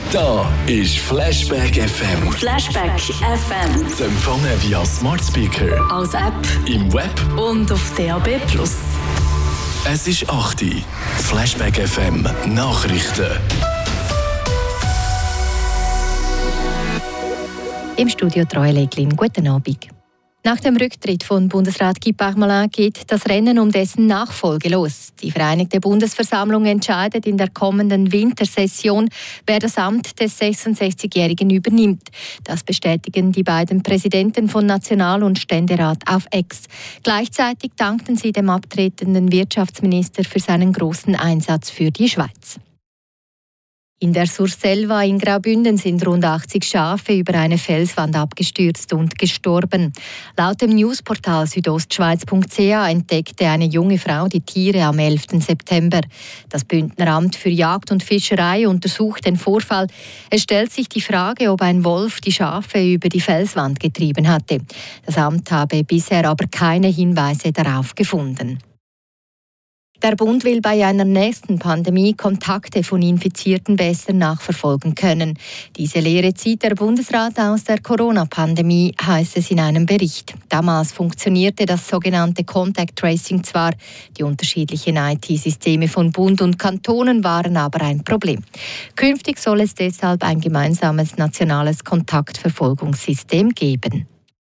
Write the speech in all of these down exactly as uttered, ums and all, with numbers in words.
Da ist Flashback F M. Flashback F M. Zu empfangen via Smart Speaker, als App im Web und auf D A B plus. Es ist acht Uhr. Flashback F M Nachrichten. Im Studio Troy Leglin. Guten Abend. Nach dem Rücktritt von Bundesrat Guy Parmelin geht das Rennen um dessen Nachfolge los. Die Vereinigte Bundesversammlung entscheidet in der kommenden Wintersession, wer das Amt des sechsundsechzigjährigen übernimmt. Das bestätigen die beiden Präsidenten von National- und Ständerat auf X. Gleichzeitig dankten sie dem abtretenden Wirtschaftsminister für seinen großen Einsatz für die Schweiz. In der Surselva in Graubünden sind rund achtzig Schafe über eine Felswand abgestürzt und gestorben. Laut dem Newsportal südostschweiz punkt c h entdeckte eine junge Frau die Tiere am elften September. Das Bündneramt für Jagd und Fischerei untersucht den Vorfall. Es stellt sich die Frage, ob ein Wolf die Schafe über die Felswand getrieben hatte. Das Amt habe bisher aber keine Hinweise darauf gefunden. Der Bund will bei einer nächsten Pandemie Kontakte von Infizierten besser nachverfolgen können. Diese Lehre zieht der Bundesrat aus der Corona-Pandemie, heißt es in einem Bericht. Damals funktionierte das sogenannte Contact Tracing zwar, die unterschiedlichen I T-Systeme von Bund und Kantonen waren aber ein Problem. Künftig soll es deshalb ein gemeinsames nationales Kontaktverfolgungssystem geben.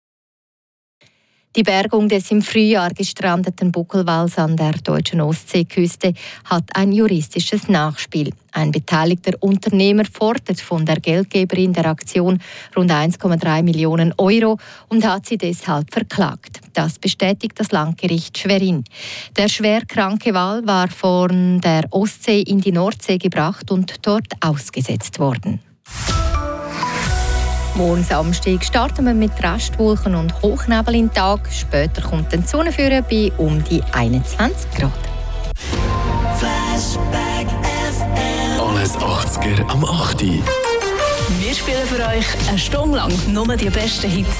Die Bergung des im Frühjahr gestrandeten Buckelwals an der deutschen Ostseeküste hat ein juristisches Nachspiel. Ein beteiligter Unternehmer fordert von der Geldgeberin der Aktion rund eins Komma drei Millionen Euro und hat sie deshalb verklagt. Das bestätigt das Landgericht Schwerin. Der schwerkranke Wal war von der Ostsee in die Nordsee gebracht und dort ausgesetzt worden. Morgen Samstag starten wir mit Restwolken und Hochnebel in den Tag. Später kommt die Sonne führen bei um die einundzwanzig Grad. Flashback F M. Alles achtziger am acht Uhr. Wir spielen für euch eine Stunde lang nur die besten Hits.